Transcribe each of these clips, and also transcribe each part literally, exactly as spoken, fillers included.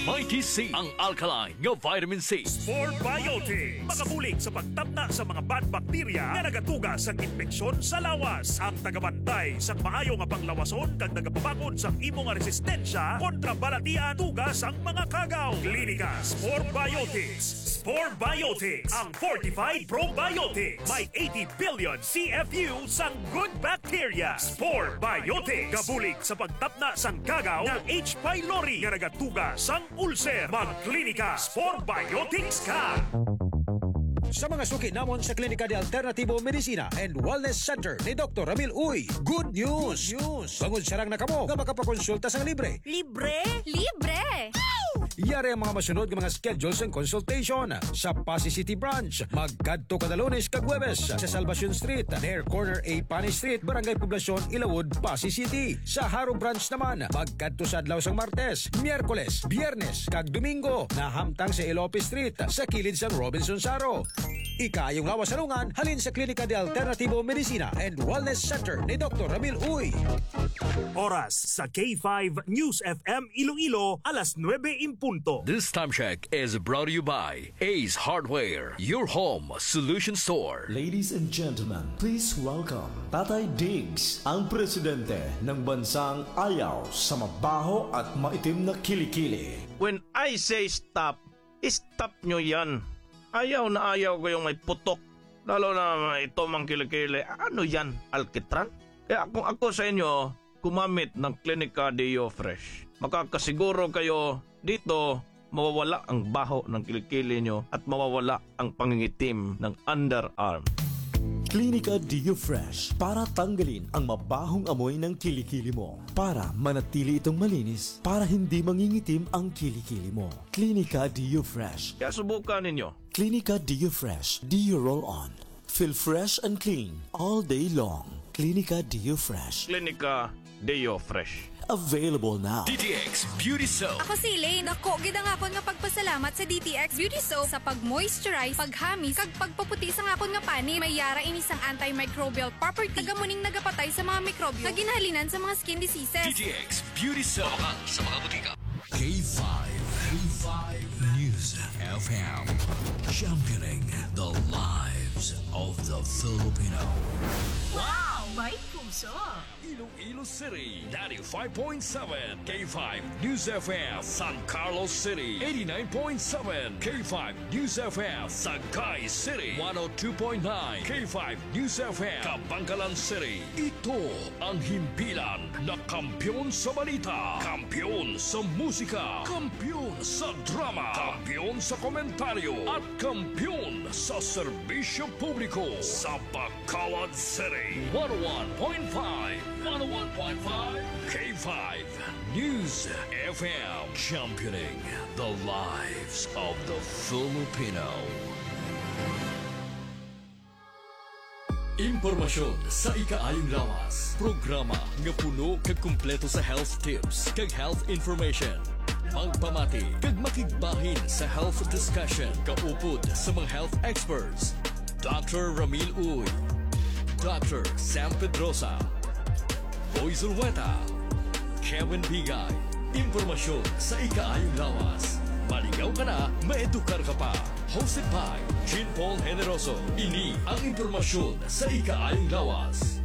Mighty C, ang alkaline nga vitamin C. Spore Biotics, makabulig sa pagtabna sa mga bad bacteria na nagatuga sa infeksyon sa lawas. Ang tagabantay sa maayo nga panglawason kag nagapabakod sa imo nga resistensya kontra balatian tuga sang mga kagaw. Klinika Spore Biotics. Spore Biotics, ang fortified probiotics. May eighty billion C F U sang good bacteria. Spore Biotics, kabulig sa pagtapna sang kagaw ng H. pylori nga nagatuga sang ulcer. Magklinika Spore Biotics ka! Sa mga suki namon sa Klinika de Alternativo Medicina and Wellness Center ni Doctor Ramil Uy, good news! Good news! Bangod sarang nakamo nga makapakonsulta sang libre. Libre? Libre! Yari ang mga masunod ng mga schedules and consultation sa Pasay City Branch. Magkadto kada Lunes kag Huwebes sa Salvacion Street, near corner A Pani Street, Barangay Poblacion, Ilawod, Pasay City. Sa Haro Branch naman, magkadto sa adlaw sang Martes, Miyerkules, Biyernes kag Domingo na hamtang sa Ilope Street sa kilid sang Robinson Saro. Ikayong lawas salungan halin sa Klinika de Alternativo Medicina and Wellness Center ni Doctor Ramil Uy. Oras sa K five News F M Iloilo, alas nuwebe in punto. This time check is brought to you by Ace Hardware, your home solution store. Ladies and gentlemen, please welcome Tatay Diggs, ang presidente ng bansang ayaw sa mabaho at maitim na kilikili. When I say stop, stop nyo yan. Ayaw na ayaw ko yung may putok. Lalo na ito mang kilikili. Ano yan? Alkitran? Kaya kung ako sa inyo, kumamit ng Klinika Deo Fresh. Makakasiguro kayo dito mawawala ang baho ng kilikili nyo at mawawala ang pangingitim ng underarm. Klinika Deo Fresh para tanggalin ang mabahong amoy ng kilikili mo. Para manatili itong malinis. Para hindi mangingitim ang kilikili mo. Klinika Deo Fresh. Kaya subukan ninyo. Klinika Deo Fresh. Deo Roll On. Feel fresh and clean all day long. Klinika Deo Fresh. Klinika Deo Fresh. Available now. D T X Beauty Soap. Ako si Elaine. Ako, gida nga akon nga pagpasalamat sa D T X Beauty Soap sa pag-moisturize, paghamis, kag pagpaputi sa nga akon nga pani. May yara inis ang antimicrobial property. Tagamuning nagapatay sa mga mikrobyo. Kaginhalinan sa mga skin diseases. D T X Beauty Soap. Makan sa mga butika. K five. K five News F M. Championing the lives of the Filipino. Wow! May puso! Iloilo City, ninety-five point seven. K five News F M. San Carlos City, eighty-nine point seven. K five News F M. Sagay City, one oh two point nine. K five News F M. Kabangkalan City. Ito ang himpilan na kampyon sa balita, kampyon sa musika, kampyon sa drama, kampyon sa komentaryo, at kampyon sa serbisyo publiko sa Bacolod City. one oh one point five. one oh one point five. K five News F M. Championing the lives of the Filipino. Impormasyon sa ikaayong lawas. Programa nga puno kag kumpleto sa health tips kag health information. Magpamati kag makigbahin sa health discussion kaupod sa mga health experts. Doctor Ramil Uy, Doctor Sam Pedrosa, Boy Zulweta, Kevin Bigay. Impormasyon sa ikaayong lawas. Maligaw ka na, maedukar ka pa. Hosted by Jean Paul Generoso. Ini ang impormasyon sa ikaayong lawas.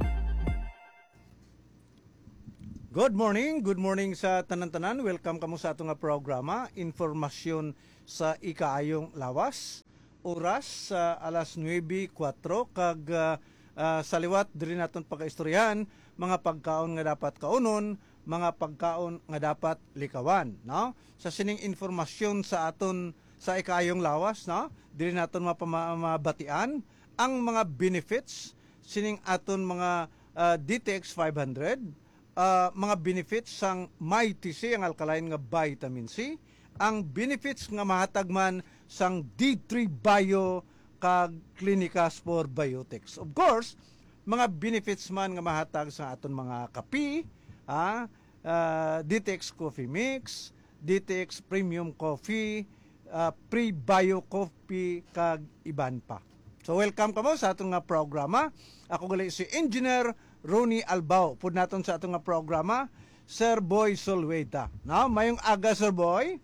Good morning, good morning sa tanan-tanan. Welcome kamo sa atong nga programa, Informasyon sa ikaayong lawas. Oras sa uh, alas nuwebe kwatro kag uh, uh, sa liwat diri naton pagaistoryahan mga pagkaon nga dapat kaunon, mga pagkaon nga dapat likawan, no? Sa sining informasyon sa aton sa ikaayong lawas, no? Diri naton mapamabatian ang mga benefits sining aton mga uh, D T X five hundred, uh, mga benefits sang Mighty C, ang alkaline nga vitamin C, ang benefits nga mahatag man sang D three Bio kag Klinika Spore Biotics. Of course, mga benefits man nga mahatag sa aton mga kapi, ha? Uh, D T X Coffee Mix, D T X Premium Coffee, uh, Pre-Bio Coffee, kag iban pa. So welcome kamo sa atong nga programa. Ako gali si Engineer Ronnie Albao. Pud naton sa atong nga programa, Sir Boy Solweta. No, mayong aga Sir Boy.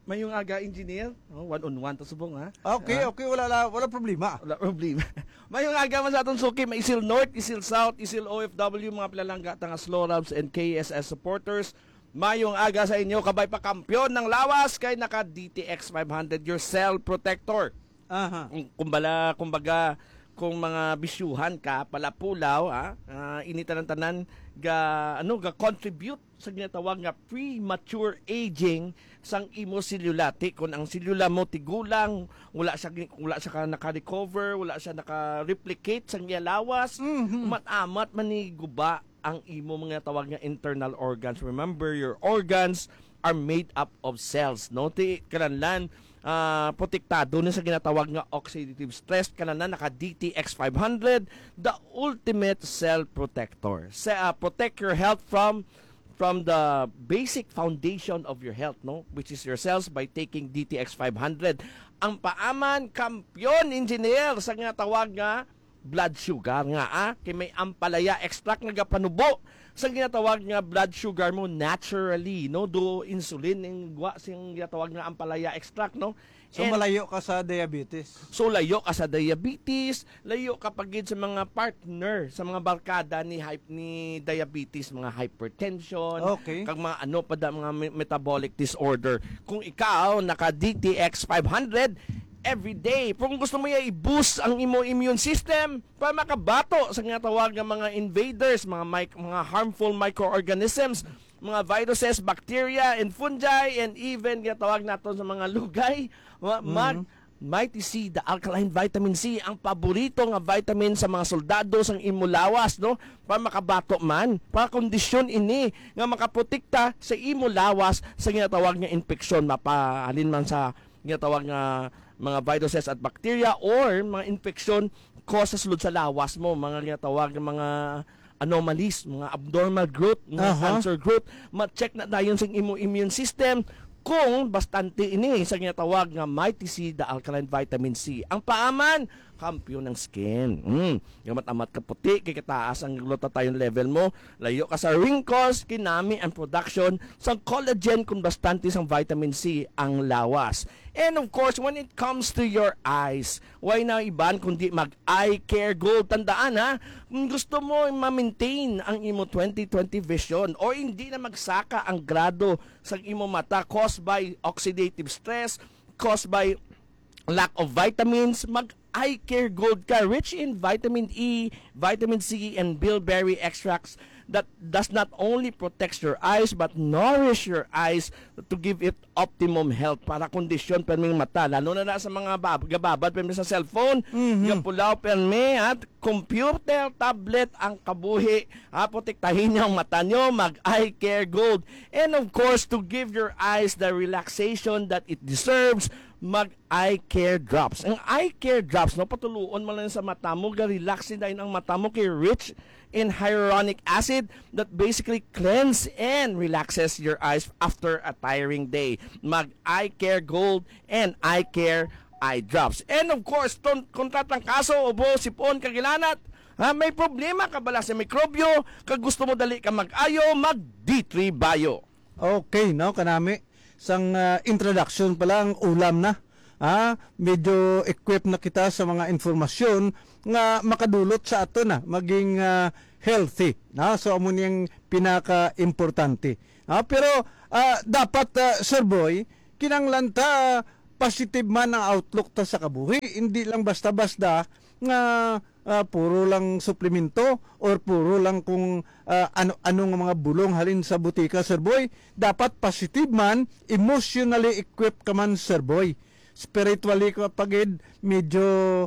Mayong aga, engineer. Oh, one on one to subong ha. Okay, Ah, okay, wala la- wala problema. Wala problema. Mayong aga man sa atong suki, may Isil North, Isil South, Isil O F W, mga pilalangga tanga Slow Labs and K S S supporters. Mayong aga sa inyo, kabay pa kampiyon ng lawas kay naka D T X five hundred, your cell protector. Aha. Kumbala, kumbaga, kung mga bisyuhan ka, palapulaw, ha, uh, initan ng tanan, ga, ano, ga contribute sa ginatawag nga premature aging sang imo silulati. Kung ang silula mo tigulang, wala siya, wala siya ka naka-recover, wala siya naka-replicate sang iyalawas, mm-hmm. mat-amat maniguba ang imo mga tawag nga internal organs. Remember, your organs are made up of cells. No? Ti, kananlan, Uh, protektado na sa ginatawag nga oxidative stress kanana naka D T X five hundred, the ultimate cell protector. Sa uh, protect your health from from the basic foundation of your health, no, which is your cells, by taking D T X five hundred. Ang paaman kampiyon engineer sa ginatawag nga blood sugar nga ah, kay may ampalaya extract nga gapanubo sa ginatawag nga blood sugar mo naturally, no, do insulin ning gwa sing ginatawag nga ampalaya extract, no. So And, malayo ka sa diabetes. so layo ka sa diabetes, layo ka pagid sa mga partner, sa mga barkada ni hype ni diabetes, mga hypertension, Okay. kag mga ano pa da, mga me- metabolic disorder. Kung ikaw naka D T X five hundred every day, kung gusto mo ya i-boost ang imo immune system para makabato sa nga tawag ng mga invaders, mga mic- mga harmful microorganisms, mga viruses, bacteria, and fungi, and even nga tawag nato sa mga lugay, ma- mag Mighty C, the alkaline vitamin C, ang paborito nga vitamin sa mga soldado sang imulawas, no? Para makabato man, para kondisyon ini nga makaprotekta sa imulawas sa ginatawag nga infeksyon, mapahalin man sa ginatawag nga mga viruses at bacteria or mga infeksyon cause sa sulod sa lawas mo, mga ginatawag nga mga anomalies, mga abnormal growth, mga Aha. cancer growth, ma-check na dayon sa imo immune system kung bastante ini sa ginatawag nga Mighty C, the alkaline vitamin C. Ang paaman, kampiyon ng skin. Mm. Gamat-amat ka puti, kay kataas ang glutathione level mo, layo ka sa wrinkles, kinami ang production sa collagen kung bastante sang vitamin C ang lawas. And of course, when it comes to your eyes, why na iban kundi mag-eye care gold. Tandaan ha, kung gusto mo ma-maintain ang imo twenty twenty vision or hindi na magsaka ang grado sa imo mata caused by oxidative stress, caused by lack of vitamins, mag Eye Care Gold ka, rich in vitamin E, vitamin C, and bilberry extracts that does not only protect your eyes but nourish your eyes to give it optimum health para kondisyon perming mata, lalo na na sa mga bab gababad permi sa cellphone, mm-hmm. pulaw permi at computer, tablet ang kabuhi, ha, protektahin niyo ang mata nyo, mag Eye Care Gold. And of course, to give your eyes the relaxation that it deserves, mag Eye Care Drops. Ang Eye Care Drops, no, patuluon mo lang sa mata mo, ga-relaxin dahil ang mata mo kay rich in hyaluronic acid that basically cleanse and relaxes your eyes after a tiring day. Mag Eye Care Gold and Eye Care Eye Drops. And of course, ton, kung tatang kaso, ubo, sipon, kagilanat, ha, may problema ka bala sa mikrobyo, kag gusto mo dali ka mag-ayo, mag D three Bio. Okay, no, kanami. Sang uh, introduction pa lang, ulam na. Ah, medyo equip na kita sa mga informasyon nga makadulot sa ato na maging uh, healthy. Na? So, amo niyang pinaka-importante. Ah, pero uh, dapat, uh, Sir Boy, kinanglan ta positive man ang outlook ta sa kabuhi. Hindi lang basta-basta nga uh, puro lang suplemento or puro lang kung uh, ano-ano nga mga bulong halin sa butika, Sir Boy. Dapat positive man, emotionally equipped ka man, Sir Boy. Spiritually ka pagid, medyo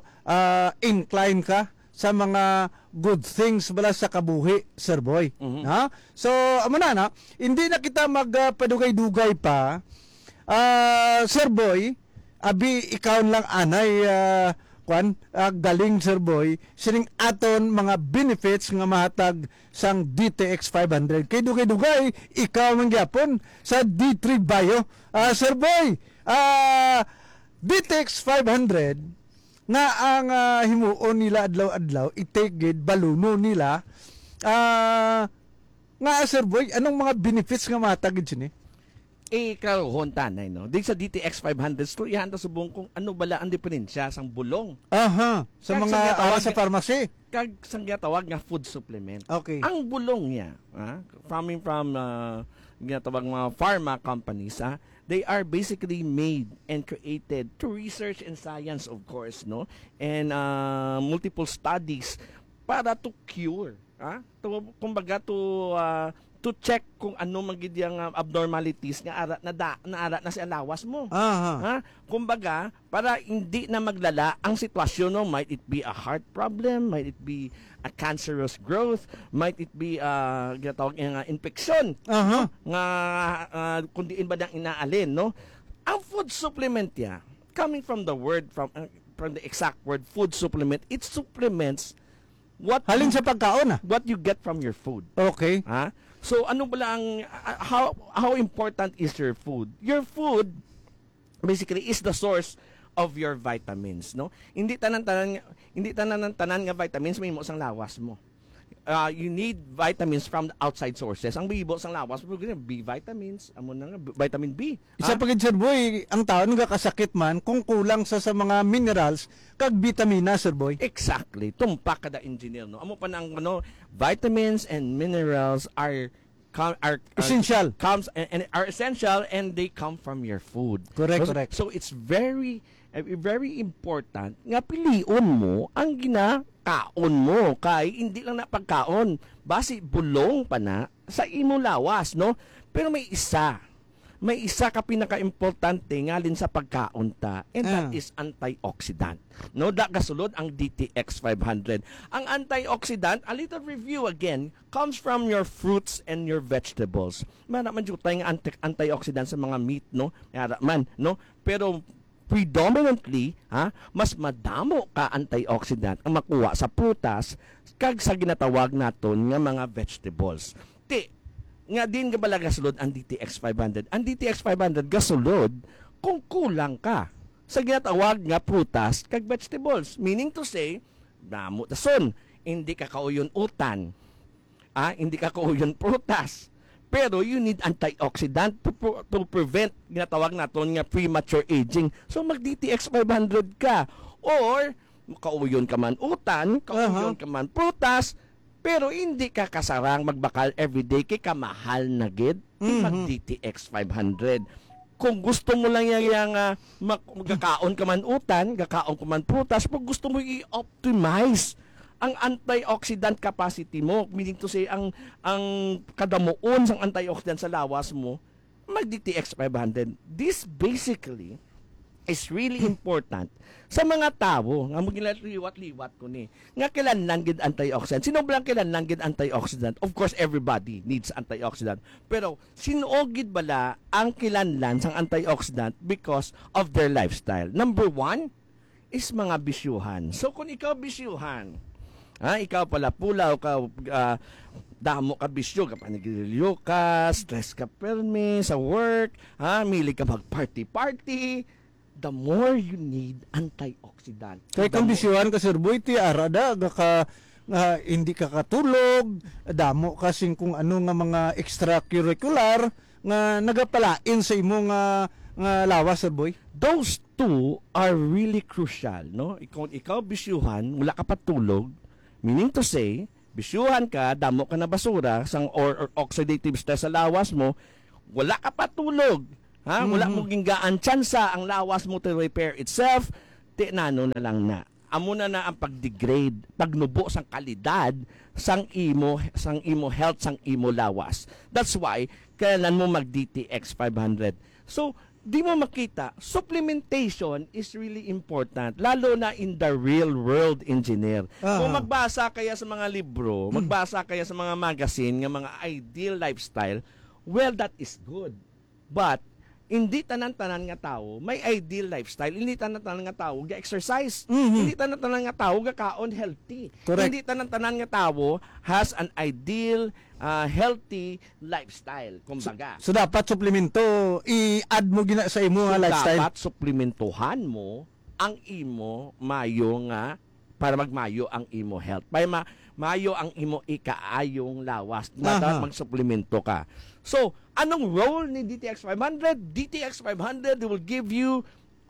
uh, incline ka sa mga good things bala sa kabuhi, Sir Boy. Mm-hmm. Ha? So, amo na na, hindi na kita magpadugay-dugay pa. Uh, Sir Boy, abi ikaw lang anay uh, kwan, uh, galing, Sir Boy, sining aton mga benefits nga mahatag sang D T X five hundred. Kay dugay-dugay, ikaw man gyapon sa D three Bio. Uh, Sir Boy, uh, D T X five hundred nga ang uh, himuon nila adlaw-adlaw, itigid baluno nila. Uh, nga, Sir Boy, anong mga benefits nga mahatag sini? Eh, karohon tanay, no? Di sa D T X five hundred, storyahan ta subong kung ano bala ang diferensya sang bulong. Aha, sa Kag mga sa ara tawag- sa pharmacy. Kag sang ginatawag nga food supplement. Okay. Ang bulong niya, ah, coming from uh, ginatawag mga pharma companies, ah, they are basically made and created to research and science, of course, no? And uh, multiple studies para to cure, ah, to, kumbaga to uh, to check kung ano magid yung uh, abnormalities nga ara na da, na ara na si alawas mo. Aha. Ha? Kumbaga, para hindi na maglala ang sitwasyon, no, might it be a heart problem, might it be a cancerous growth, might it be uh, ginatawag nga infection, Aha. nga uh, kundiin ba ng inaalin, no? Ang food supplement ya, coming from the word from uh, from the exact word food supplement, it supplements what Halin you, sa pagkaon ah. what you get from your food. Okay. Ha? So ano ba lang uh, how how important is your food? Your food basically is the source of your vitamins, no? Hindi tanan-tanan hindi tanan-tanan nga vitamins may mo sang lawas mo. Uh, you need vitamins from the outside sources. Ang bibo sang lawas mo B vitamins, amo na nga vitamin B. Isa Ah, pa gid Sir Boy, ang tao nagakasakit man kung kulang sa sa mga minerals kag vitamina, Sir Boy. Exactly. Tumpak kada engineer, no? Amo pa nang ano, vitamins and minerals are com- are, are Essential. comes and, and are essential and they come from your food. Correct, so, correct. So it's very uh, very important nga pilion mo ang ginakaon mo kay hindi lang na pagkaon basi bulong pa na sa imo lawas, no? Pero may isa may isa ka pinaka-importante ngalin sa pagkaon ta, and that Ah. is antioxidant. No, da kasulod ang D T X five hundred. Ang antioxidant, a little review again, comes from your fruits and your vegetables. Man man jud tay nga anti- antioxidant sa mga meat, no? Yara man, no? Pero predominantly, ha, mas madamo ka antioxidant ang makuha sa prutas kag sa ginatawag naton nga mga vegetables. Ti nga din nga bala gasulod ang D T X five hundred. Ang D T X five hundred gasulod kung kulang ka sa ginatawag nga prutas kag vegetables. Meaning to say, damo tason, hindi ka kauyon utan. Ah, hindi ka kauyon prutas. Pero you need antioxidant to, to prevent ginatawag naton nga premature aging. So mag D T X five hundred ka, or kauyon ka man utan, kauyon Uh-huh. ka man prutas, pero hindi ka kasarang magbakal everyday kay kamahal na gid. Mhm. Mag D T X five hundred. Kung gusto mo lang yang, yang uh, magkakaon ka man utan, gakaon ka man prutas, pag gusto mo i-optimize ang antioxidant capacity mo, meaning to say ang ang kadamuon sang antioxidant sa lawas mo, mag D T X five hundred. This basically is really important sa mga tao nga magiliwat-liwat ko ni nga kinahanglan gid antioxidant. Sino ba lang kinahanglan gid antioxidant? Of course everybody needs antioxidant, pero sino gid bala ang kinahanglan sang antioxidant because of their lifestyle? Number one is mga bisyuhan. So kung ikaw bisyuhan, ha, ikaw pala pulaw ka, uh, damo ka bisyo, ka panigilyo ka, stress ka permi sa work, ha, mili ka mag-party-party, the more you need antioxidant. Kay The kung more- bisyuhan ka Sir Boy, ti arada ga ka nga hindi ka katulog, damo kasing kung ano nga mga extracurricular nga nagapalain sa imo nga nga lawas Sir Boy. Those two are really crucial, no? Ikaw, ikaw bisyuhan, wala ka patulog, meaning to say, bisyuhan ka, damo ka na basura, sang or, or oxidative stress sa lawas mo, wala ka patulog. Ha? Wala mo ginggaan tsansa ang lawas mo to repair itself, ti nano na lang na. Amo na na ang pagdegrade, pagnubo sang kalidad sang imo sang imo health sang imo lawas. That's why kailan mo mag D T X five hundred. So di mo makita, supplementation is really important, lalo na in the real world engineer. Ah. Kung magbasa kaya sa mga libro, magbasa kaya sa mga magazine ng mga ideal lifestyle, well, that is good. But hindi tanan-tanan nga tao may ideal lifestyle, hindi tanan-tanan nga tao ga-exercise, Mhm. hindi tanan-tanan nga tao ga-kaon healthy. Correct. Hindi tanan-tanan nga tao has an ideal uh, healthy lifestyle, kumbaga. So dapat suplemento i-add mo gina sa imo nga So, lifestyle. dapat suplementuhan mo ang imo mayo nga para magmayo ang imo health. Para ma mayo ang imo ikaayong lawas. Aha. Nata magsuplemento ka. So, anong role ni D T X five hundred? D T X five hundred will give you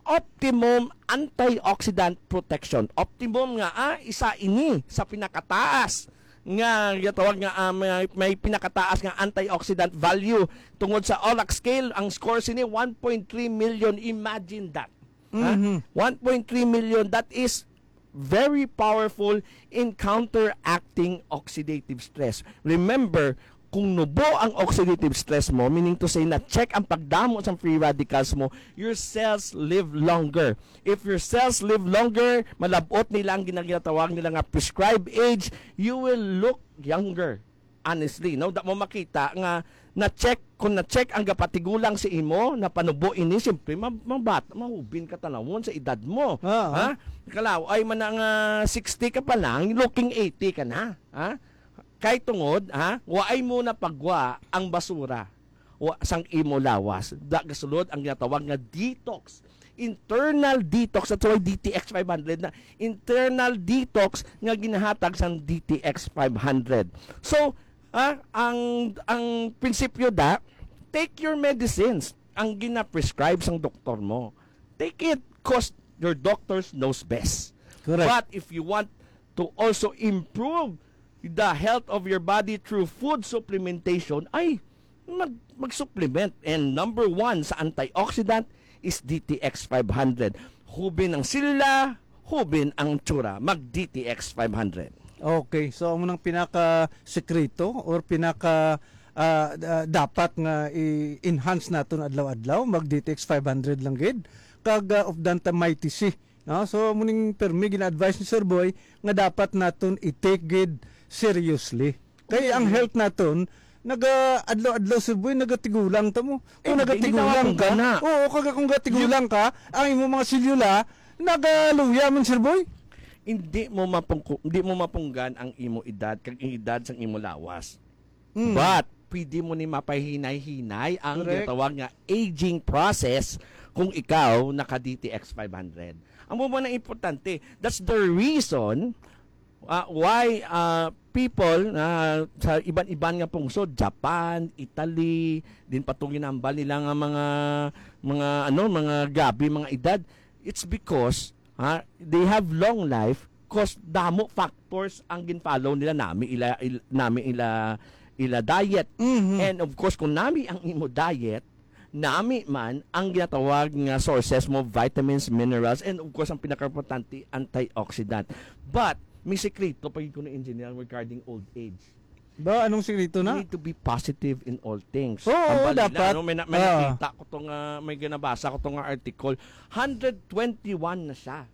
optimum antioxidant protection. Optimum nga ah, isa ini sa pinakataas nga gitawag nga uh, may, may pinakataas nga antioxidant value tungod sa O L A C scale. Ang score sini one point three million. Imagine that. Mhm. Ha? one point three million, that is very powerful in counteracting oxidative stress. Remember, kung nubo ang oxidative stress mo, meaning to say na check ang pagdamo sa free radicals mo, your cells live longer. If your cells live longer, malabot nila ang ginagitawag nila nga prescribed age, you will look younger. Honestly, no? Da mo makita nga na-check, kung na-check ang gapatigulang si imo, na panubo ini, siyempre, mabat, mahubin ka tanawon sa edad mo. Ah, ha? Kalaw, ay man ang uh, sixty ka pa lang, looking eighty ka na. Ha? Kay tungod, ha? Waay mo na pagwa ang basura. Wa, sang imo lawas. Da gasulod ang ginatawag nga detox. Internal detox. That's why D T X five hundred na. Internal detox nga ginahatag sang D T X five hundred. So, ah, ang ang prinsipyo da, take your medicines ang gina-prescribe sang doktor mo. Take it cause your doctors knows best. Correct. But if you want to also improve the health of your body through food supplementation, ay mag mag-supplement. And number one sa antioxidant is D T X five hundred. Hubin ang silila, hubin ang tsura. Mag-D T X five hundred. Okay, so amo nang pinaka sekreto or pinaka uh, uh, dapat nga i-enhance naton adlaw-adlaw mag D T X five hundred lang gid kag uh, of danta mighty C, no? So muning permi gina-advise ni Sir Boy nga dapat naton i-take gid seriously. Kay ang health naton naga adlaw-adlaw Sir Boy nagatigulang ta mo. Kung Eh, nagatigulang hindi ka, na. oo, kag kung gatigulang ka, ang imo mga selula nagaluya man Sir Boy. Hindi mo mapungko, hindi mo mapunggan ang imo edad kag ang edad sang imo lawas. Hmm. But pwede mo ni mapahinay-hinay ang Correct. ginatawag nga aging process kung ikaw naka D T X five hundred. Ang mo na importante, that's the reason uh, why uh, people na uh, sa iban-iban nga pungsod, Japan, Italy, din patungin ambal nila nga mga mga ano, mga gabi, mga edad. It's because ha, they have long life cause damo factors ang ginfollow nila nami ila, ila nami ila ila diet. Mhm. And of course kung nami ang imo diet, nami man ang ginatawag nga sources mo, vitamins, minerals, and of course ang pinaka-importante, antioxidant. But may sekreto pa ko na engineer regarding old age. Ba anong sekreto You na? need to be positive in all things. Oo, Ang balila, dapat. no, may, na, may Ah. nakita ko tong uh, may ginabasa ko tong uh, article. one twenty-one na siya.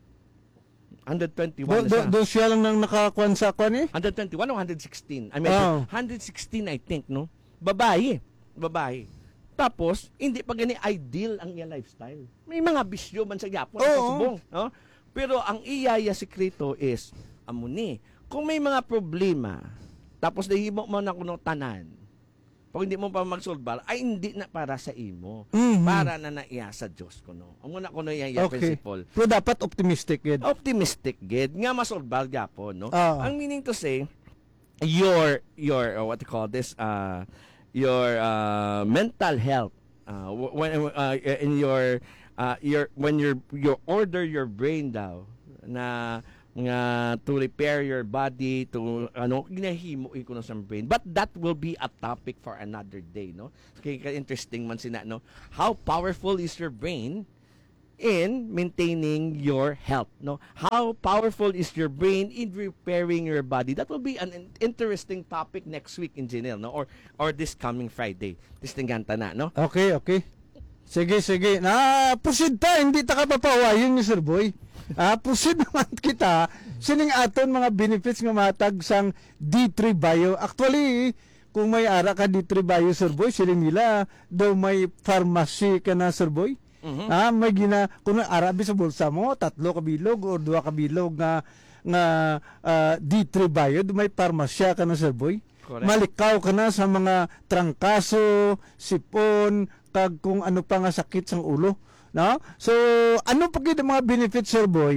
one Do, twenty-one na do, siya. do siya lang nang nakakuan sa kwan eh? one twenty-one o one sixteen? I mean, Oh. one sixteen I think, no? Babae. Babae. Tapos, hindi pa gani ideal ang iya lifestyle. May mga bisyo man sa Japon. Oo. Sa subong, no? Pero ang iyaya sekreto is, amo ni, kung may mga problema, tapos nahimo mo na kuno tanan, pag hindi mo pa magsolbar, ay hindi na para sa imo. Mhm. Para na naiya sa Diyos kuno. Ang muna kuno iya iya Okay. principle. Pero dapat optimistic gid. Optimistic gid nga masolbar gyapon, no? Ah. Ang meaning to say, your your uh, what you call this uh your uh mental health uh wh- when uh, in your uh your when your you order your brain daw na nga to repair your body to ano ginahimo ko na sa brain, but that will be a topic for another day, no? Kaya interesting man sina, no, how powerful is your brain in maintaining your health, no? How powerful is your brain in repairing your body? That will be an in- interesting topic next week, engineer, no? Or or this coming Friday. Distinganta na, no? Okay, okay. Sige, sige. Na proceed ta, hindi ta ka papawayon ni Sir Boy. Ah, proceed naman kita sining aton mga benefits nga matag sang D three Bio. Actually, kung may ara ka D three Bio Sir Boy, siling nila daw may pharmacy ka na Sir Boy. Mhm. Ah, may gina kung arabi sa bulsa mo, tatlo ka bilog or duha ka bilog nga nga ah, D three Bio, may parmasya ka na Sir Boy. Correct. Malikaw ka na sa mga trangkaso, sipon, kag kung ano pa nga sakit sang ulo, no? So, ano pa gid ang mga benefits Sir Boy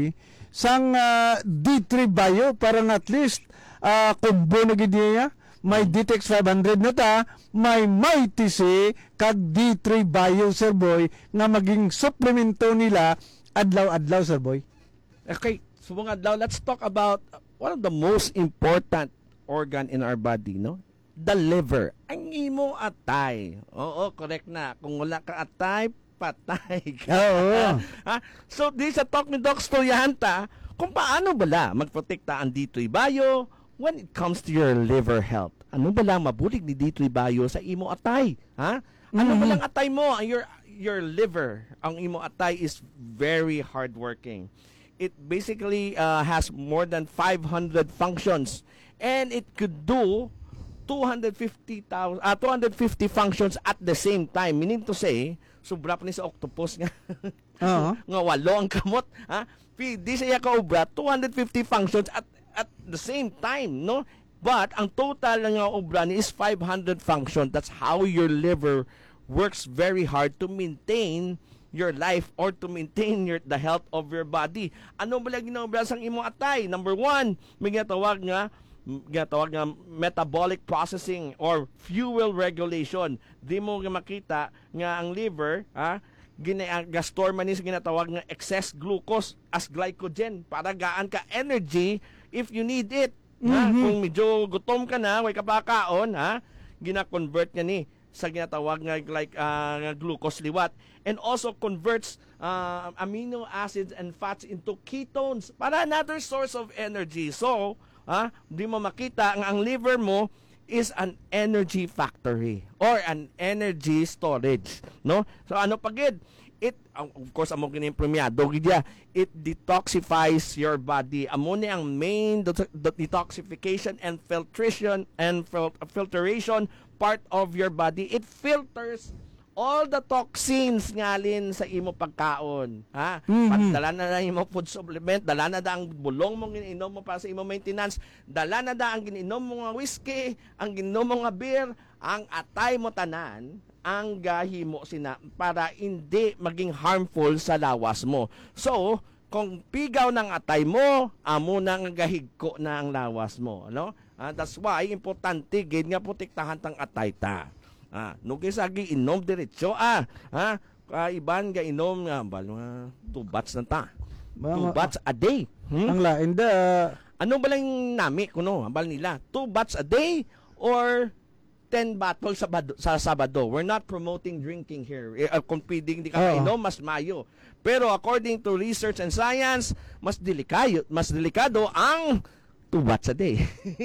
sang ah, D three Bio parang at least uh, combo na gid niya. May D T X five hundred na ta, may Mighty C kag D three Bio, Sir Boy, nga maging suplemento nila adlaw-adlaw, Sir Boy. Okay, so mga adlaw, let's talk about one of the most important organ in our body, no? The liver. Ang imo atay. Oo, correct na. Kung wala ka atay, patay ka. Oo. Ha? So, di sa Talk ni Doc Stoyanta, kung paano bala magprotekta ang D three Bio when it comes to your liver health. Ano bala mabulig ni D three Bio sa imo atay? Ha? Ano Mhm. balang atay mo? Your your liver, ang imo atay is very hardworking. It basically uh, has more than five hundred functions, and it could do two hundred fifty thousand uh, two hundred fifty functions at the same time. Meaning to say, sobra pa ni sa octopus nga. Oo. Nga walo ang kamot, ha? Di siya ka obra two hundred fifty functions at at the same time, no? But ang total ng obra ni is five hundred functions. That's how your liver works very hard to maintain your life or to maintain your the health of your body. Ano ba lang ginobra sang imo atay? Number one, may ginatawag nga ginatawag nga metabolic processing or fuel regulation. Di mo nga makita nga ang liver, ha, gina-store man is ginatawag nga excess glucose as glycogen para gaan ka energy if you need it. Ha? Mhm. Kung medyo gutom ka na, way ka pa kaon, ha, gina-convert niya ni sa ginatawag nga like uh, glucose liwat, and also converts uh, amino acids and fats into ketones para another source of energy. So, ha, di mo makita ang ang liver mo is an energy factory or an energy storage, no? So ano pagid? It of course amo kini premiado gidya. It detoxifies your body. Amo ni ang main det- det- detoxification and filtration and fil- filtration part of your body. It filters all the toxins ngalin sa imo pagkaon, ha? Mhm. Dala na na imo food supplement, dala na da ang bulong mo giniinom mo para sa imo maintenance, dala na da ang giniinom mo nga whiskey, ang giniinom mo nga beer, ang atay mo tanan, ang gahimo sina para hindi maging harmful sa lawas mo. So, kung pigaw ng atay mo, amo na nga gahigko na ang lawas mo, no? Ah, that's why importante gid nga protektahan tang atay ta. Ah, no sagi inom diretso ah. Ha? Ah, iban ga inom nga bal mga two bats na ta. Two Mga- bats a day. Hmm? Ang lain da, Ano ba lang nami kuno bal nila? Two bats a day or ten bottles sa, bado, sa Sabado. We're not promoting drinking here. Eh, uh, kung pwedeng di ka Oo. kainom, mas mayo. Pero according to research and science, mas delikado, mas delikado ang two bats a day.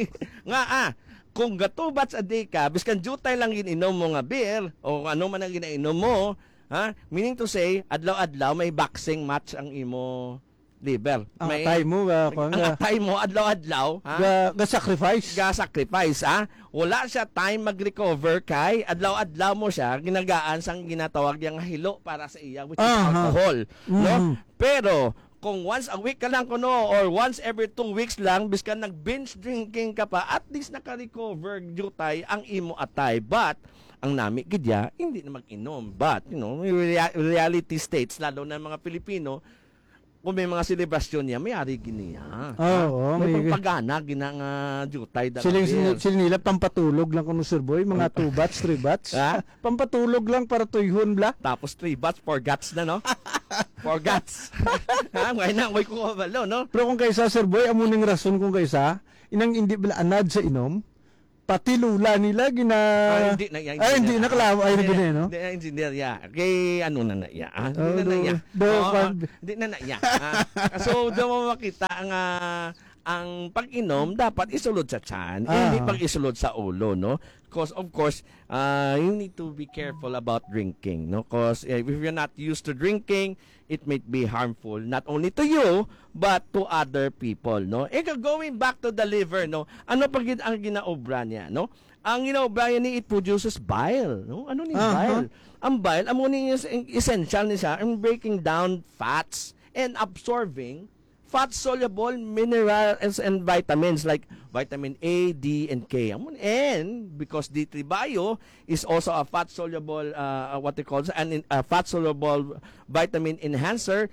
Nga ah, kung ga two bats a day ka, biskan jutay lang ininom mo nga beer o ano man ang ginainom mo, ha? Meaning to say, adlaw-adlaw may boxing match ang imo liver. ang May, atay mo, ga, ang ga, atay mo adlaw-adlaw, ha? ga, ga sacrifice. Ga sacrifice, ha? Wala siya time mag-recover kay adlaw-adlaw mo siya ginagaan sang ginatawag yang hilo para sa iya which is Aha. alcohol, no? Mhm. Pero kung once a week ka lang kuno or once every two weeks lang biskan nag-binge drinking ka pa, at least naka-recover jutay ang imo atay. But ang nami gidya hindi na mag-inom. But you know, rea- reality states lalo na mga Pilipino, kung may mga selebrasyon niya, may ari giniya. Oo, may may- pagpagana ginang uh, jutay da. Siling sin- sila nila pampatulog lang kuno, Sir Boy, mga two bats, three bats. Ha? Pampatulog lang para tuyhon bla. Tapos three bats, four guts na, no? Four guts. Ha? Ngay na, ngay ko kabalo, no? Pero kung kaysa, Sir Boy, amo ning rason kung kaysa, inang hindi bala anad sa inom, pati lula nila gina... Ah, hindi na, ya, Ay, hindi, nakalawa, ay, Hindi hindi, no? Hindi na, engineer, ya. Kay, ano na na, ya. Ah, Oh, Hindi na na, do- ya. do- Oo, pan- ah, Hindi na na, ya. Ah, So, doon mo makita ang, ah, ang pag-inom, dapat isulod sa tiyan, Ah. hindi pag isulod sa ulo, no? Because, of course, uh, you need to be careful about drinking, no? Because if you're not used to drinking, it may be harmful, not only to you, but to other people, no? E going back to the liver, no? Ano pag ang ginaobra niya, no? Ang ginaobra niya ni it produces bile, no? Ano ni Aha. bile? Ang bile, amo ni essential ni siya in breaking down fats and absorbing fat-soluble minerals and vitamins like vitamin A, D, and K. And because D three Bio is also a fat-soluble, uh, what they call an a fat-soluble vitamin enhancer,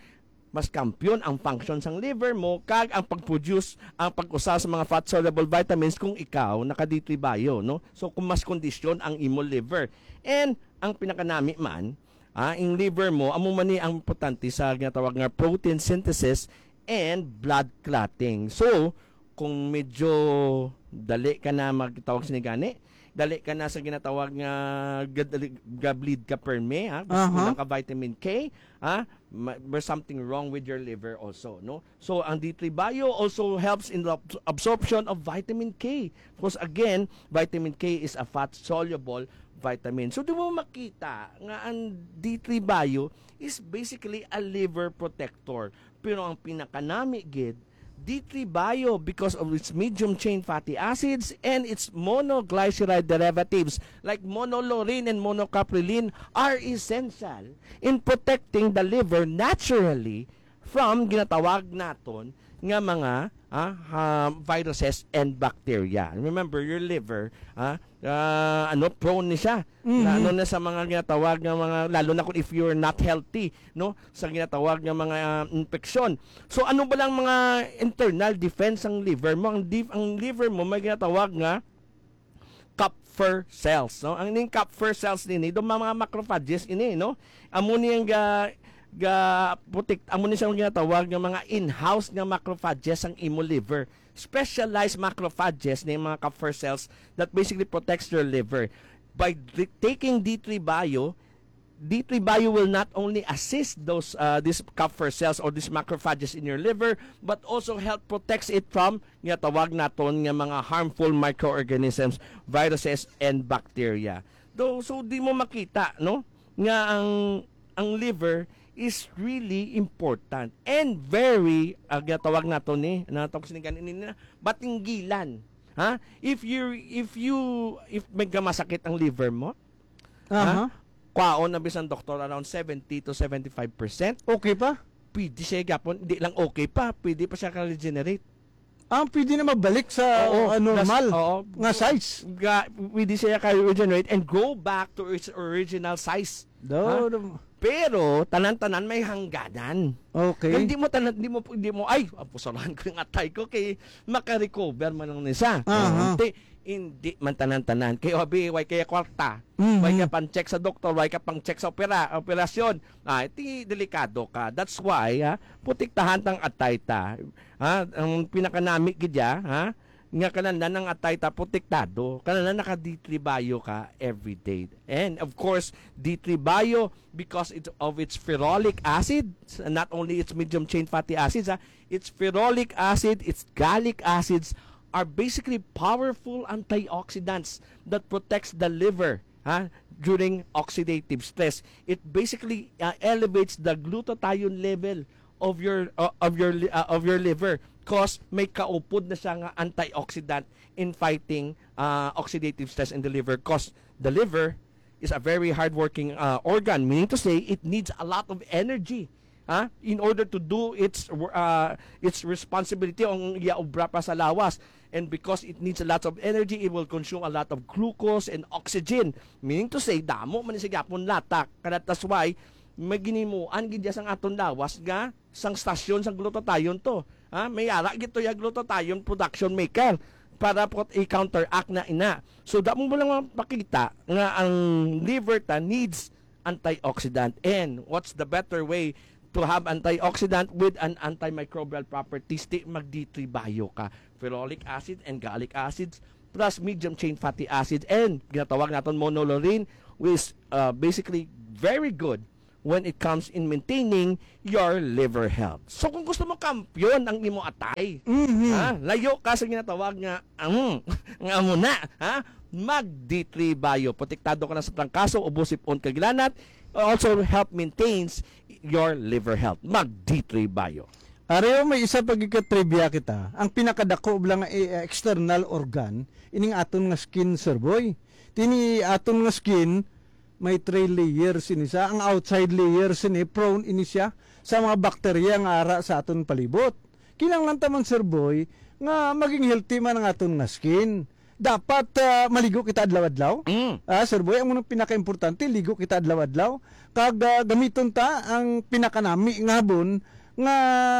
mas kampiyon ang function sang liver mo kag ang pag-produce ang pag-usa sa mga fat soluble vitamins kung ikaw naka D three bio, no? So kung mas kondisyon ang imo liver. And ang pinakanami man, ah, ang liver mo amo man ni ang importante sa ginatawag nga protein synthesis and blood clotting. So kung medyo dali ka na magtawag sinigani, dali ka na sa ginatawag nga ga-bleed ka perme, ha? Gusto ka vitamin K, ha? There's something wrong with your liver also, no? So ang D three bio also helps in the absorption of vitamin K. Because again, vitamin K is a fat soluble vitamin. So di mo makita nga ang D three bio is basically a liver protector. Pero ang pinakanami gid D three bio, because of its medium chain fatty acids and its monoglyceride derivatives like monolaurin and monocapryline, are essential in protecting the liver naturally from ginatawag naton nga mga ah, uh, viruses and bacteria. Remember, your liver, ah, uh, ano, prone ni siya. Mm-hmm. Na, ano na sa mga ginatawag ng mga, lalo na kung if you're not healthy, no, sa ginatawag ng mga uh, infeksyon. So, ano ba lang mga internal defense ang liver mo? Ang, dif- ang liver mo, may ginatawag nga Kupffer cells, no? Ang ning Kupffer cells din, ito mga macrophages ini, no? Amo niyang ga ga protect amo ni siyang ginatawag ng mga in-house nga macrophages ang imo liver, specialized macrophages na mga Kupffer cells that basically protects your liver. By d- taking D three bio, D three bio will not only assist those uh, these Kupffer cells or these macrophages in your liver, but also help protects it from ginatawag naton nga mga harmful microorganisms, viruses and bacteria. Do so di mo makita, no, nga ang ang liver is really important and very uh, ginatawag nato ni natawag sinigan ini batinggilan, ha? If you if you if may masakit ang liver mo, uh-huh. ha? Kwaon na bisan doktor around seventy to seventy-five percent. Okay pa? Pwede siya gapon, hindi lang okay pa, pwede pa siya ka-regenerate. Ah, pwede na mabalik sa oo, uh, normal das, oo, nga size. Ga, pwede siya ka-regenerate and go back to its original size. Do, pero tanan-tanan may hangganan. Okay. Hindi mo tanan hindi mo hindi mo ay apusalahan ko yung atay ko kay maka-recover man lang nisa. Uh-huh. Hindi hindi man tanan-tanan kay obi way kay kwarta. Mm-hmm. Way ka pang check sa doktor, way ka pang check sa opera, operasyon. Ah, iti delikado ka. That's why ha, putiktahan tang atay ta. Ha, ang pinakanami gidya, ha? Nga kanana ng atay ta protektado, kanana naka D three bio ka every day. And of course, D three bio, because it's of its ferrolic acid, not only its medium chain fatty acids, ha, its ferrolic acid, its gallic acids are basically powerful antioxidants that protects the liver, ha, during oxidative stress. It basically uh, elevates the glutathione level of your uh, of your uh, of your liver, cause may kaupod na siya nga antioxidant in fighting uh, oxidative stress in the liver, cause the liver is a very hardworking uh, organ, meaning to say it needs a lot of energy, ha, in order to do its uh, its responsibility ang iaobra pa sa lawas. And because it needs a lot of energy, it will consume a lot of glucose and oxygen, meaning to say damo man ni sa gyapon latak. Kana that's why may ginimuan gid sang aton lawas nga sang stasyon sang glutathione to, ha, may ara gito ya glutathione production maker para po i-counteract na ina. So damo mo lang makita nga ang liver ta needs antioxidant, and what's the better way to have antioxidant with an antimicrobial properties? Di mag D three bio ka, ferrolic acid and gallic acids plus medium chain fatty acids, and ginatawag naton monolaurin, which is uh, basically very good when it comes in maintaining your liver health. So kung gusto mo kampyon ang imo atay, mm-hmm. ha, layo ka sa ginatawag nga um, nga mo na, ha, mag D three bio, protektado ka na sa trangkaso, ubosipon kagilanat, also help maintains your liver health. Mag D three bio. Areo, may isa pagika-trivia kita. Ang pinakadako lang uh, external organ ining aton nga skin, sir boy. Tini aton nga skin may three layers ini sa, ang outside layers ini prone ini siya sa mga bakterya nga ara sa aton palibot. Kinahanglan taman, sir boy, nga maging healthy man ang aton nga skin. Dapat uh, maligo kita adlaw-adlaw. Mm. Ah, sir boy, ang munang pinaka-importante, ligo kita adlaw-adlaw. Kag uh, gamiton ta ang pinakanami nga habon nga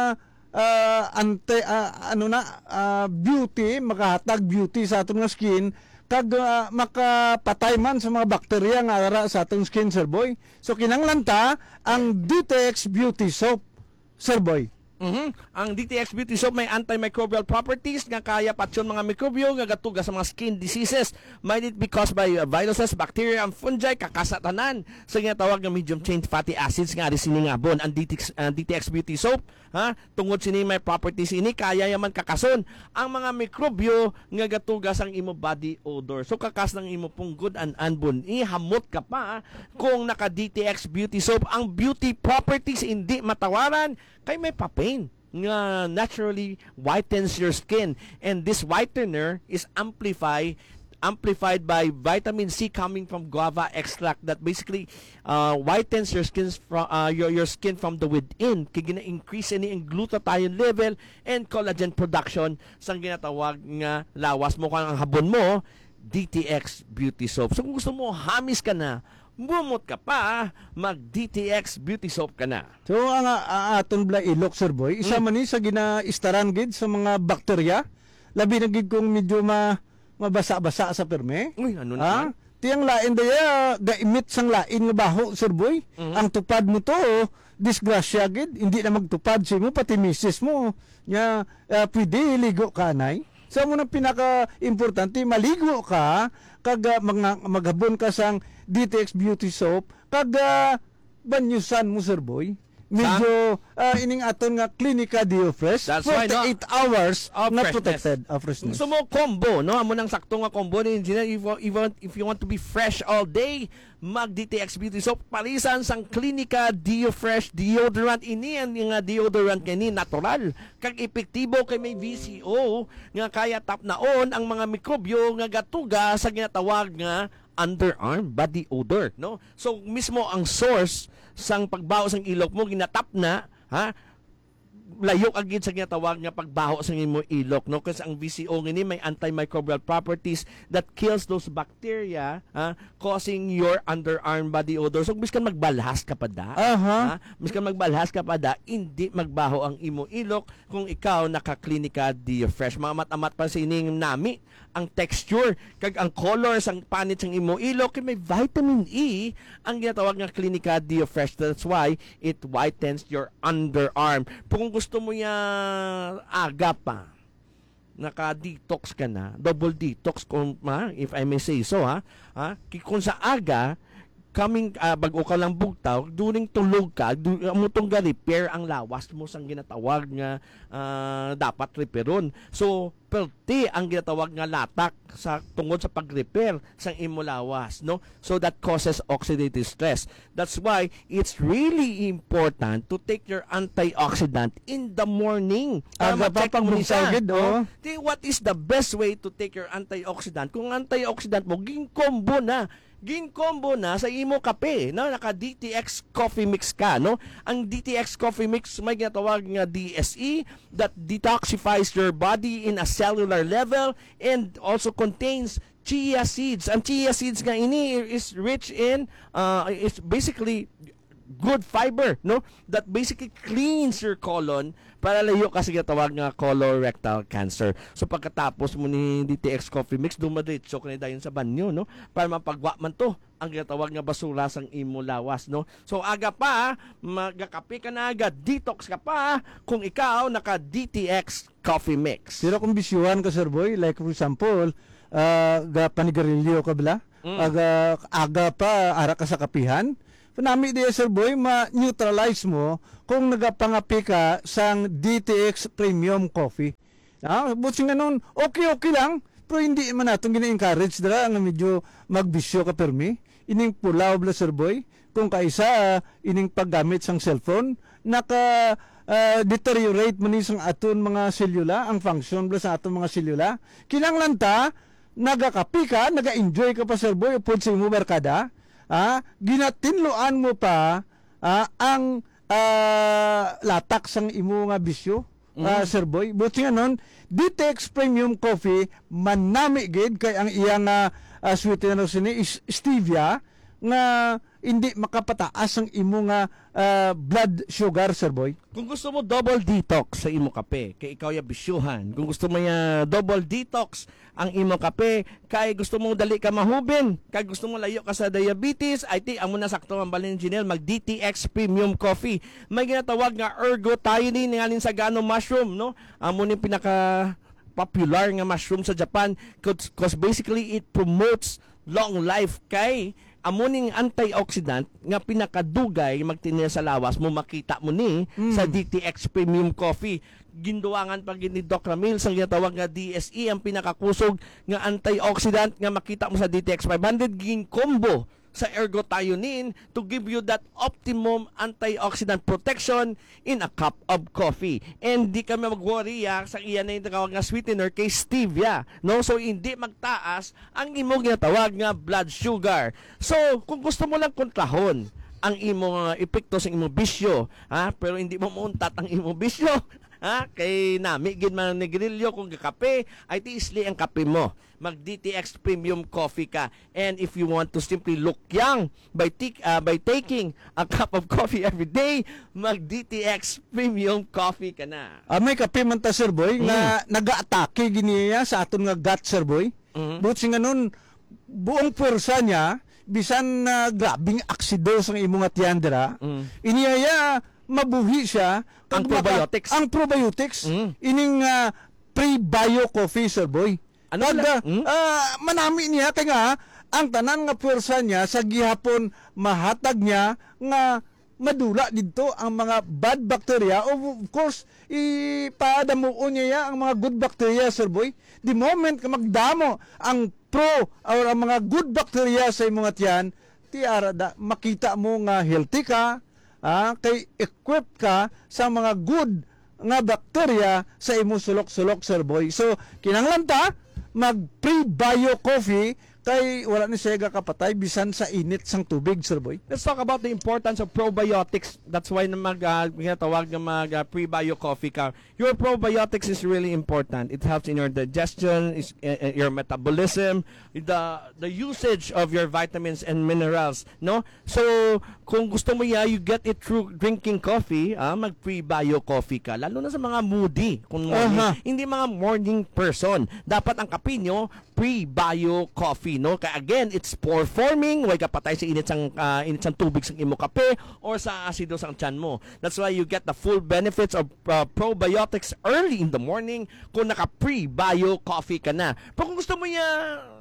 uh, ante uh, ano na uh, beauty, makahatag beauty sa aton nga skin kag uh, makapatay man sa mga bakterya nga ara sa atong skin, Sir Boy. So kinahanglan ta ang D T X Beauty Soap, Sir Boy. Mhm. Ang D T X Beauty Soap may antimicrobial properties nga kaya patyon mga mikrobyo nga gatuga sa mga skin diseases. Might it be caused by uh, viruses, bacteria, and fungi, kakasatanan sa nga tawag nga medium chain fatty acids nga sini nga bon ang D T X, uh, D T X Beauty Soap, ha? Tungod sini may properties ini kaya yaman kakason ang mga mikrobyo nga gatuga sang imo body odor. So kakas ng imo pong good and unborn, ihamot ka pa kung naka D T X Beauty Soap. Ang beauty properties hindi matawaran kay may papain nga naturally whitens your skin, and this whitener is amplified amplified by vitamin C coming from guava extract that basically uh, whitens your skin from uh, your your skin from the within, kay gina-increase ini ang glutathione level and collagen production sang ginatawag nga lawas mo kang ang habon mo D T X Beauty Soap. So kung gusto mo hamis ka na, bumot ka pa, mag D T X Beauty Soap ka na. So ang uh, aton bla ilok, Sir Boy, isa mm. man ni sa ginaistaran gid sa mga bakterya, labi na gid kung medyo ma mabasa-basa sa perme. Uy, ano na? Ha? Tiyang lain daya ga-emit sang lain nga baho, Sir Boy. Mm-hmm. Ang tupad mo to, disgrasya gid, hindi na magtupad si mo pati misis mo. Nya uh, pwede ligo kanay. So mo nang pinaka-importante, maligo ka kag uh, mag- maghabon ka sang D T X Beauty Soap kag uh, banyusan mo, Sir Boy. Medyo uh, ining aton nga Clinica Diofresh, forty-eight no? hours of na freshness. protected of freshness. Gusto mo combo, no? Amo nang sakto nga combo ni engineer. If, if, if you want to be fresh all day, mag D T X Beauty Soap. Palisan sang Clinica Diofresh deodorant. Ini ang nga deodorant kini natural kag epektibo kay may V C O nga kaya tap naon ang mga mikrobyo nga gatuga sa ginatawag nga underarm body odor, no? So mismo ang source sang pagbaho sang ilok mo ginatap na, ha? Layok agid sa ginatawag nga pagbaho sa imo ilok, no? Kasi ang V C O ngini may antimicrobial properties that kills those bacteria, ha? Causing your underarm body odor. So miskan magbalhas ka pa da, uh-huh. ha? Miskan magbalhas ka pa da, hindi magbaho ang imo ilok kung ikaw naka-Clinica Diofresh. Mamat-amat pa sining nami ang texture kag ang color sang panit sang imo ilok kay may vitamin E ang ginatawag nga Clinica Diofresh. That's why it whitens your underarm. Kung gusto mo ya aga pa, naka-detox ka na, double detox kung ma, if I may say so, ha, ha? Kung sa aga coming uh, bago ka lang bugtaw, during tulog ka, du- mo tong ga-repair ang lawas mo sang ginatawag nga uh, dapat repairon. So perti ang ginatawag nga latak sa tungod sa pag-repair sang imo lawas, no? So that causes oxidative stress. That's why it's really important to take your antioxidant in the morning. Aga pa pang bugsagid, oh. What is the best way to take your antioxidant? Kung antioxidant mo ging combo na gin-combo na sa imo kape, no? Naka D T X coffee mix ka, no? Ang D T X coffee mix may ginatawag nga D S E that detoxifies your body in a cellular level and also contains chia seeds. Ang chia seeds nga ini is rich in uh, is basically good fiber, no? That basically cleans your colon para layo kasi ginatawag nga colorectal cancer. So pagkatapos mo ni D T X coffee mix, dumadritso ka na dayon sa banyo, no? Para mapagwa man to ang ginatawag nga basura sang imo lawas, no? So aga pa, magakape ka na agad, detox ka pa kung ikaw naka D T X coffee mix. Pero kung bisyuhan ka, Sir Boy, like for example, uh, ga panigarilyo ka bala, mm. aga, aga pa ara ka sa kapihan, nami di, Sir Boy, ma-neutralize mo kung nagapangapi ka sang D T X Premium Coffee. Ah, buti nga nun, okay-okay lang, pero hindi man natong gina-encourage dala nga medyo magbisyo ka permi. Ining pulaw bla, Sir Boy, kung kaisa uh, ining paggamit sang cellphone, naka uh, deteriorate man sang aton mga selula, ang function bla sa aton mga selula. Kinanglan ta, nagakapi ka, naga-enjoy ka pa, Sir Boy, upod sa imo barkada, ah, ginatinluan mo pa ah, ang ah, latak sang imo nga bisyo, mm. ah, Sir Boy. Buti nga nun, D T X Premium Coffee manami gid kay ang iyang uh, uh, sweetener sini is stevia nga hindi makapataas ang imo nga ah, blood sugar, Sir Boy? Kung gusto mo double detox sa imo kape, kay ikaw ya bisyuhan. Kung gusto mo ya double detox ang imo kape, kay gusto mo dali ka mahubin, kay gusto mo layo ka sa diabetes, ay ti amo na sakto ang balin engineer mag D T X Premium Coffee. May ginatawag nga ergothioneine ngalin sa gano mushroom, no? Amo ni pinaka popular nga mushroom sa Japan because basically it promotes long life kay amuning antioxidant nga pinakadugay magtinil sa lawas mo makita mo ni mm. sa D T X Premium Coffee. Ginduangan pag ni Doc Ramil sa ginatawag nga D S E ang pinakakusog nga antioxidant nga makita mo sa D T X five hundred gin combo sa ergothioneine to give you that optimum antioxidant protection in a cup of coffee. And di kami mag-worry ya, sa iyan na yung tawag nga sweetener kay stevia. No? So, hindi magtaas ang imo ginatawag nga blood sugar. So, kung gusto mo lang kontrahon ang imo uh, epekto sa imo bisyo, ha? Pero hindi mo mauntat ang imo bisyo, ha? Kay nami gid man negrilyo kung kape ay tiisli ang kape mo. Mag D T X Premium Coffee ka. And if you want to simply look young by tik uh, by taking a cup of coffee every day, mag D T X Premium Coffee ka na. Ah, may kape man ta, Sir Boy, mm. nga nag-aatake giniya sa aton nga gut, Sir Boy. Mm-hmm. But singa nun, buong pwersa niya, bisan na uh, grabing aksido sa imong atyandra, mm. iniyaya mabuhi siya ang probiotics. Ang probiotics mm. ining uh, pre-bio coffee, Sir Boy. Ano Pag, hmm? uh, manami niya kay nga ang tanan nga pwersa niya sa gihapon mahatag niya nga madula dito ang mga bad bacteria. Of course, ipaadamuon niya ang mga good bacteria, Sir Boy. The moment ka magdamo ang pro or ang mga good bacteria sa imong tiyan, tiara da, makita mo nga healthy ka, ah, kay equipped ka sa mga good nga bacteria sa imong sulok-sulok, Sir Boy. So, kinahanglan ta mag pre-bio coffee kay wala ni siya kapatay bisan sa init sang tubig, Sir Boy. Let's talk about the importance of probiotics. That's why na mag uh, ginatawag na mag uh, pre-bio coffee ka. Your probiotics is really important. It helps in your digestion, is, uh, your metabolism, the the usage of your vitamins and minerals, no? So, kung gusto mo ya, you get it through drinking coffee, ah, mag pre-bio coffee ka. Lalo na sa mga moody, kung morning, uh-huh. hindi mga morning person. Dapat ang kape nyo, pre-bio coffee, no? Kaya again, it's pore forming, way kapatay sa init sang uh, init sang tubig sang imo kape or sa asido sang tiyan mo. That's why you get the full benefits of uh, probiotics early in the morning kung naka pre-bio coffee ka na. Pero kung gusto mo ya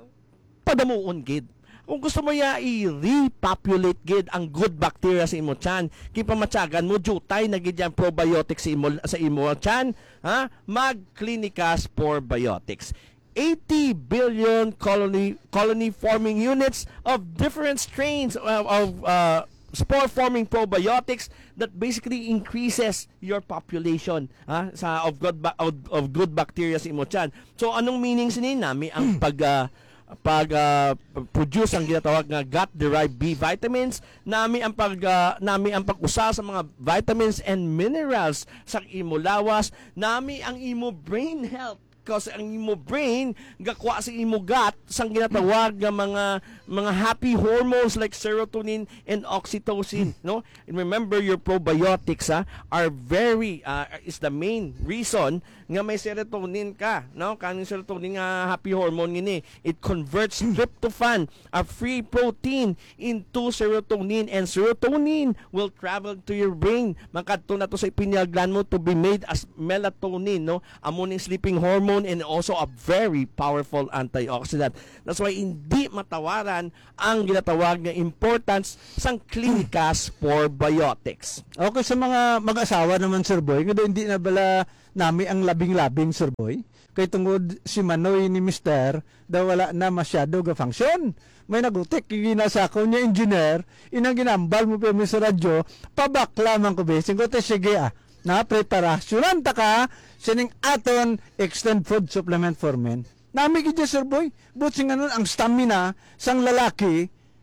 padamuon gid, kung gusto mo ya i-repopulate gid ang good bacteria sa imo tiyan, kay pamatsagan mo jutay na gid yan probiotics sa imo sa imo tiyan, ha? Mag Clinicas Probiotics. eighty billion colony colony forming units of different strains of, of uh, spore forming probiotics that basically increases your population ha, sa of good ba- of, of good bacteria sa imo tiyan. So anong meaning sinin nami ang pag uh, pag uh, produce ang ginatawag nga gut derived B vitamins, nami ang pag uh, nami ang pag-usa sa mga vitamins and minerals sa imo lawas, nami ang imo brain health kasi ang imo brain gakwa sa imo gut sang ginatawag nga mga mga happy hormones like serotonin and oxytocin, no? And remember, your probiotics ha, are very uh, is the main reason nga may serotonin ka, no? Kaning serotonin nga happy hormone ngini, it converts tryptophan, a free protein, into serotonin, and serotonin will travel to your brain. Makadto na to sa pineal gland mo to be made as melatonin, no? Amo ning sleeping hormone and also a very powerful antioxidant. That's why hindi matawaran ang ginatawag nga importance sang Clinicas Probiotics. Okay, sa mga mag-asawa naman, Sir Boy, nga hindi na bala nami ang labing-labing, Sir Boy. Kay tungod si Manoy ni Mister daw wala na masyado ga function. May nagutik ginasako niya engineer, inang ginambal mo pa mi sa radyo, pabakla man ko besing ko te sige ah. Na preparasyonan ta ka sining aton extend food supplement for men. Nami gid, Sir Boy, but sing anon ang stamina sang lalaki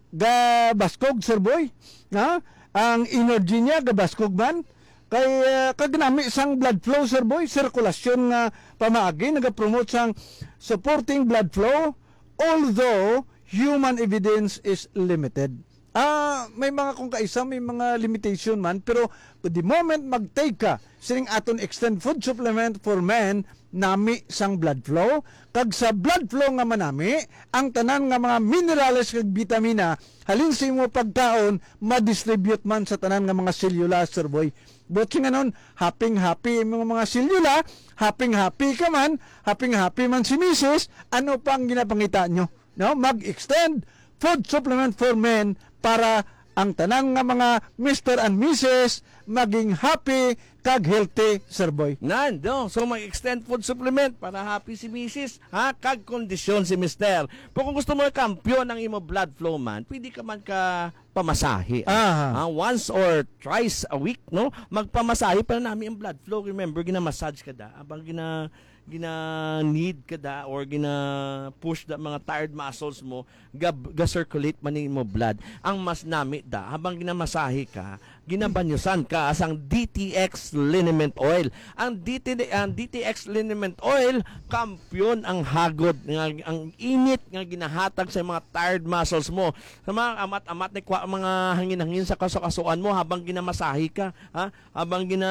ga baskog, Sir Boy. Na ang energy niya ga baskog man kay uh, kagnami sang blood flow, Sir Boy, sirkulasyon nga pamaagi naga-promote sang supporting blood flow, although human evidence is limited. Ah, may mga kung kaisa, may mga limitation man, pero the moment mag-take ka sining aton extend food supplement for men nami sang blood flow, kag sa blood flow nga manami ang tanan nga mga minerales kag vitamina halin sa imo pagkaon ma-distribute man sa tanan nga mga selula, sir boy. But nga nun, happy-happy yung mga mga selula, happy-happy ka man, happy-happy man si misis, ano pang ginapangita nyo? No? Mag-extend food supplement for men para ang tanang nga mga mister and missus maging happy kag healthy, sir boy. Nan, no? So mag-extend food supplement para happy si misis, ha? Kag kondisyon si mister. Pero kung gusto mo kampiyon ng imo blood flow man, pwede ka man ka pamasahe. Ah. Ah, once or twice a week, no? Magpamasahe para namin ang blood flow. Remember, gina-massage ka da. Abang gina gina-need ka da or gina-push da mga tired muscles mo, ga-circulate man mo blood. Ang mas nami da, habang ginamasahe ka, ginabanyusan ka asang D T X liniment oil. Ang D T ang D T X liniment oil, kampyon ang hagod, nga, ang init nga ginahatag sa mga tired muscles mo. Sa mga amat-amat na kwa, mga hangin-hangin sa kasukasuan mo habang ginamasahe ka, ha? Habang gina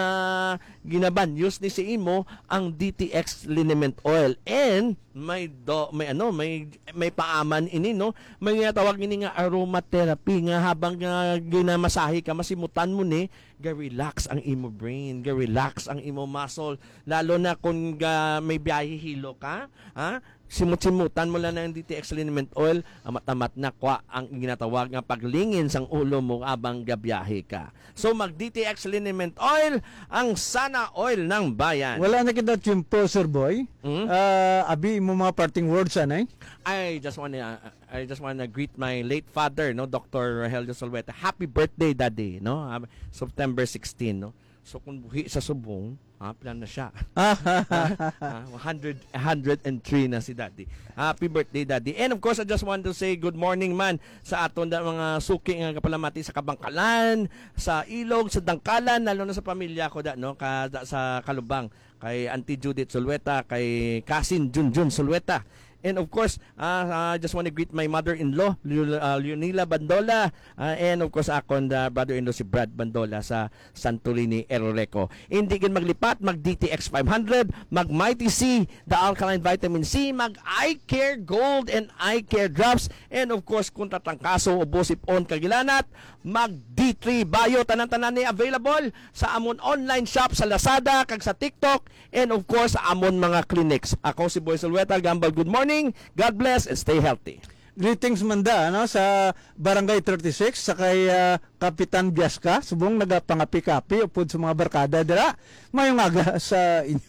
ginabanyos ni si imo ang D T X liniment oil, and may do, may ano may may paaman ini, no, may tawag ini nga aromatherapy nga habang nga ginamasahe ka masimutan mo ni ga-relax ang imo brain, ga-relax ang imo muscle, lalo na kung ga, may biyahe hilo ka, ha, simut-simutan mo lang ng D T X liniment oil, amat-amat na kwa ang ginatawag nga paglingin sang ulo mo abang gabiyahe ka. So mag D T X liniment oil, ang sana oil ng bayan. Wala na kita tiyempo, sir boy. Hmm? Ah, abi mo mga parting words anay. I just want to uh, I just want to greet my late father, no, Doctor Rogelio Solweta. Happy birthday, Daddy, no? Uh, September sixteenth, no. So kung buhi sa subong, ah, plan na siya. ah, one hundred, one hundred three na si Daddy. Happy birthday, Daddy. And of course, I just want to say good morning man sa aton da mga suki nga kapalamati sa Kabangkalan, sa Ilog, sa Dangkalan, lalo na sa pamilya ko da, no, ka, da, sa Kalubang, kay Auntie Judith Solweta, kay Kasin Junjun Solweta. And of course, uh, I just want to greet my mother-in-law, uh, Leonila Bandola, uh, and of course, akong uh, brother-in-law si Brad Bandola sa Santorini, Eroreco. Hindi gan maglipat, mag-D T X five hundred, mag-Mighty C, the Alkaline Vitamin C, mag-Eye Care Gold and Eye Care Drops, and of course, kung tatangkaso o bosip-on kagilanat, mag-D three Bio, tanan-tanan ni available sa amon online shop sa Lazada, kag sa TikTok, and of course, sa amon mga clinics. Ako si Boy Solweta, Gambal, good morning. God bless and stay healthy. Greetings manda, no, sa Barangay thirty-six sa kay uh, Kapitan Biasca, subong nagapangapi-kapi upod sa mga barkada dira. Mayong aga sa inyo.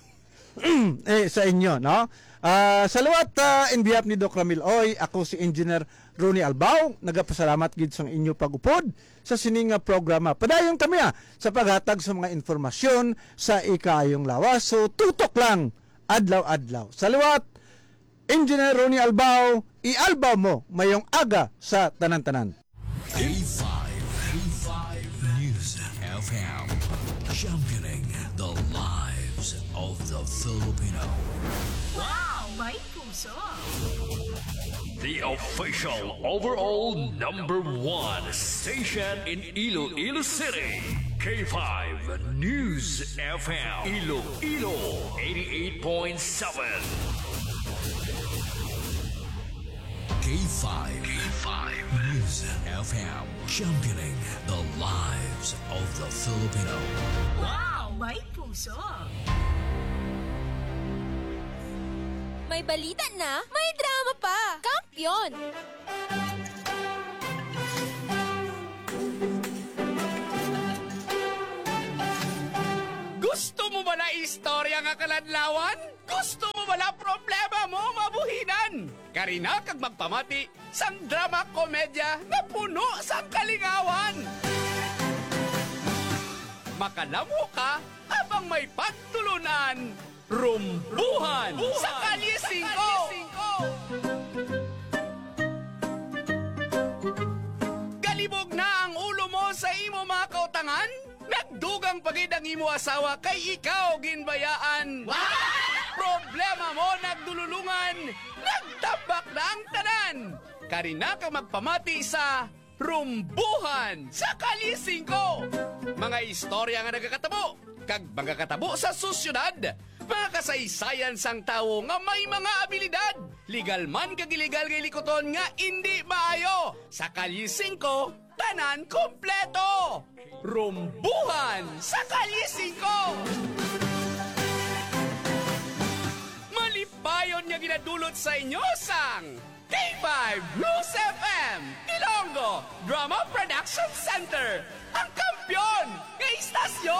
eh sa inyo, no. Uh, salawat uh, in behalf ni Doc Ramil Oy, ako si Engineer Ronnie Albao, nagapasalamat gid sa inyo pag-upod sa sininga programa. Padayon kami ah, sa paghatag sa mga informasyon sa ikayong lawas. So tutok lang adlaw-adlaw. Salawat Engineer Ronnie Albao, i-albaw mo mayong aga sa tanan-tanan. K five, K five News F M, championing the lives of the Filipino. Wow! May puso! The official overall number one station in Iloilo City. K five News F M, Iloilo eighty-eight point seven. K five, K five News F M, championing the lives of the Filipino. Wow! May puso! May balita na, may drama pa. Kampiyon! Gusto mo ba na istorya nga kaladlawan? Gusto mo ba na problema mo mabuhinan? Karina kag magpamati sang drama komedya na puno sang kalingawan. Makalamo ka habang may pagtulunan. Rumbuhan sa Kalye singko. Galibog na ang ulo mo sa imo mga kautangan? Nagdugang pagid ang imo asawa kay ikaw ginbayaan. Problema mo nagdululungan, nagtabak na ang tanan. Karina ka magpamati sa Rumbuhan sa Kalising ko. Mga istorya nga nagakatabo, kag mga katabo sa susyudad. Mga kasaysayan sang tawo nga may mga abilidad. Legal man kag illegal kay likoton nga hindi maayo. Sa Kalising ko, tanan kompleto. Rumbuhan sa Kalising ko. Malipayon nga ginadulot sa inyo sang K five News F M Ilonggo Drama Production Center, ang kampyon ng istasyon.